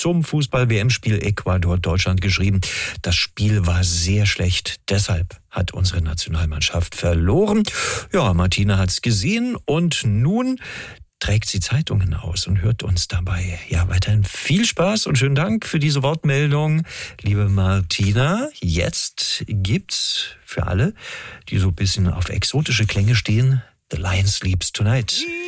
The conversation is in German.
zum Fußball-WM-Spiel Ecuador-Deutschland geschrieben. Das Spiel war sehr schlecht, deshalb hat unsere Nationalmannschaft verloren. Ja, Martina hat's gesehen und nun trägt sie Zeitungen aus und hört uns dabei. Ja, weiterhin viel Spaß und schönen Dank für diese Wortmeldung, liebe Martina. Jetzt gibt's für alle, die so ein bisschen auf exotische Klänge stehen, The Lion Sleeps Tonight.